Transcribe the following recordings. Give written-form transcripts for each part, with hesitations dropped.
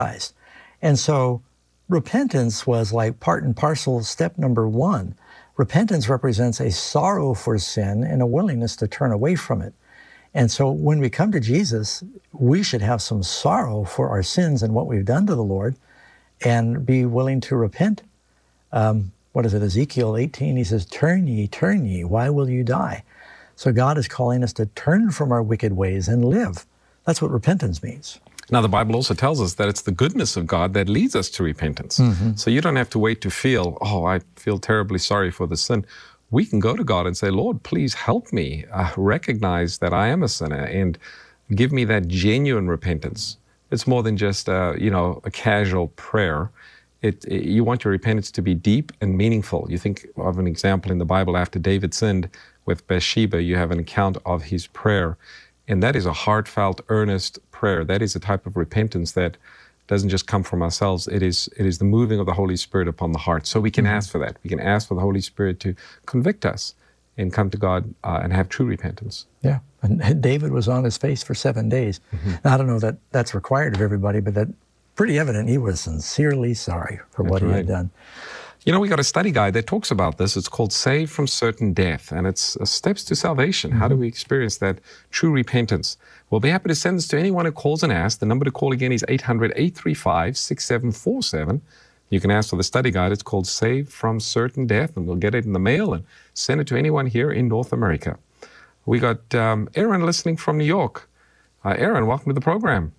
And so repentance was like part and parcel step number one. Repentance represents a sorrow for sin and a willingness to turn away from it. And so when we come to Jesus, we should have some sorrow for our sins and what we've done to the Lord and be willing to repent. What is it, Ezekiel 18, he says, turn ye, why will you die? So God is calling us to turn from our wicked ways and live. That's what repentance means. Now, the Bible also tells us that it's the goodness of God that leads us to repentance. So you don't have to wait to feel, oh, I feel terribly sorry for the sin. We can go to God and say, Lord, please help me recognize that I am a sinner and give me that genuine repentance. It's more than just, a casual prayer. You want your repentance to be deep and meaningful. You think of an example in the Bible after David sinned with Bathsheba, you have an account of his prayer. And that is a heartfelt, earnest prayer. That is a type of repentance that doesn't just come from ourselves. It is the moving of the Holy Spirit upon the heart. So we can ask for that. We can ask for the Holy Spirit to convict us and come to God and have true repentance. Yeah, and David was on his face for 7 days. Now, I don't know that that's required of everybody, but that's pretty evident he was sincerely sorry for what he had done. You know, we got a study guide that talks about this. It's called Saved from Certain Death, and it's Steps to Salvation. How do we experience that true repentance? We'll be happy to send this to anyone who calls and asks. The number to call again is 800-835-6747. You can ask for the study guide. It's called Saved from Certain Death, and we'll get it in the mail and send it to anyone here in North America. We got Aaron listening from New York. Aaron, welcome to the program.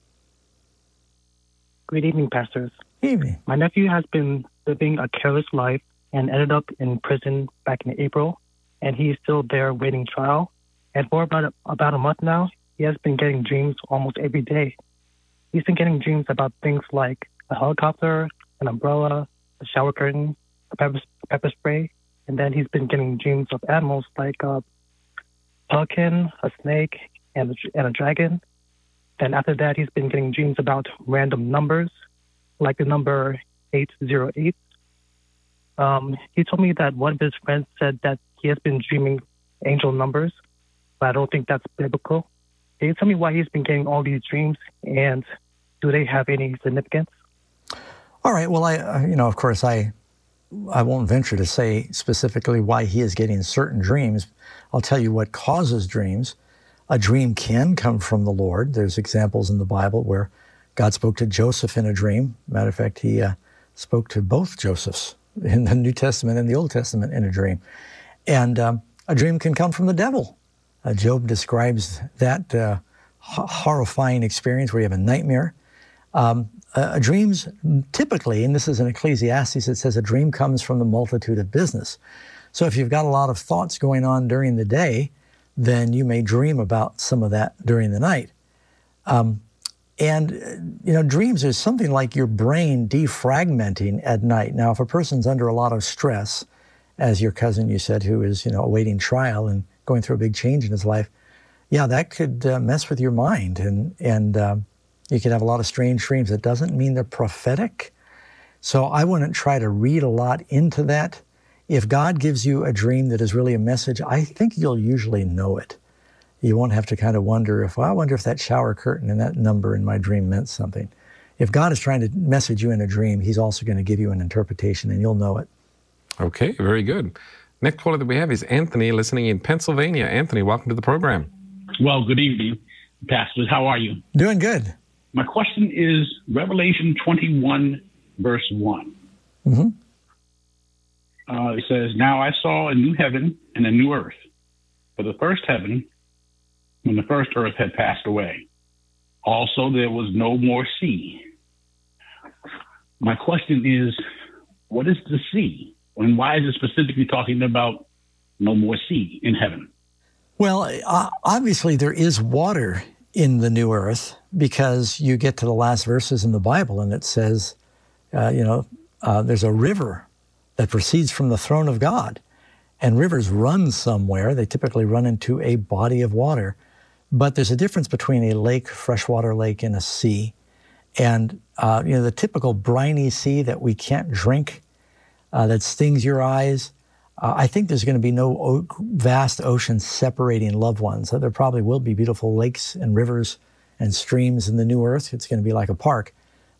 Good evening, pastors. Evening. My nephew has been living a careless life and ended up in prison back in April, and he's still there waiting trial. And for about a month now, he has been getting dreams almost every day. He's been getting dreams about things like a helicopter, an umbrella, a shower curtain, a pepper spray, and then he's been getting dreams of animals like a pelican, a snake, and a dragon. Then after that, he's been getting dreams about random numbers, like the number 808. He told me that one of his friends said that he has been dreaming angel numbers, but I don't think that's biblical. Can you tell me why he's been getting all these dreams, and do they have any significance? All right. Well, of course, I won't venture to say specifically why he is getting certain dreams. I'll tell you what causes dreams. A dream can come from the Lord. There's examples in the Bible where God spoke to Joseph in a dream. Matter of fact, he spoke to both Josephs in the New Testament and the Old Testament in a dream. And a dream can come from the devil. Job describes that horrifying experience where you have a nightmare. Dreams typically, and this is in Ecclesiastes, it says a dream comes from the multitude of business. So if you've got a lot of thoughts going on during the day, then you may dream about some of that during the night. Dreams is something like your brain defragmenting at night. Now, if a person's under a lot of stress, as your cousin, you said, who is, awaiting trial and going through a big change in his life, yeah, that could mess with your mind, and you could have a lot of strange dreams. It doesn't mean they're prophetic. So I wouldn't try to read a lot into that. If God gives you a dream that is really a message, I think you'll usually know it. You won't have to kind of wonder if that shower curtain and that number in my dream meant something. If God is trying to message you in a dream, he's also going to give you an interpretation, and you'll know it. Okay, very good. Next caller that we have is Anthony, listening in Pennsylvania. Anthony, welcome to the program. Well, good evening, pastors. How are you? Doing good. My question is Revelation 21, verse 1. It says, "Now I saw a new heaven and a new earth. For the first heaven and the first earth had passed away. Also there was no more sea." My question is, what is the sea? And why is it specifically talking about no more sea in heaven? Well, obviously there is water in the new earth, because you get to the last verses in the Bible and it says, there's a river that proceeds from the throne of God. And rivers run somewhere. They typically run into a body of water. But there's a difference between a lake, freshwater lake, and a sea. And, the typical briny sea that we can't drink, that stings your eyes, I think there's going to be no vast ocean separating loved ones. There probably will be beautiful lakes and rivers and streams in the new earth. It's going to be like a park.